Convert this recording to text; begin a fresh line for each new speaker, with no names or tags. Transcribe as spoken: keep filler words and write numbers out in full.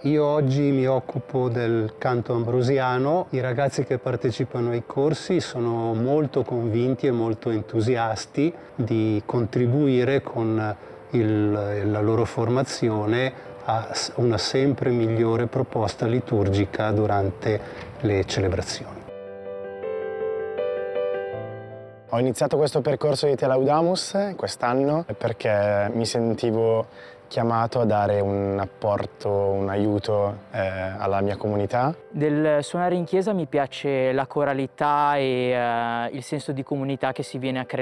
Io oggi mi occupo del canto ambrosiano. I ragazzi che partecipano ai corsi sono molto convinti e molto entusiasti di contribuire con il, la loro formazione a una sempre migliore proposta liturgica durante le celebrazioni.
Ho iniziato questo percorso di Te Laudamus quest'anno perché mi sentivo chiamato a dare un apporto, un aiuto eh, alla mia comunità.
Del suonare in chiesa mi piace la coralità e eh, il senso di comunità che si viene a creare.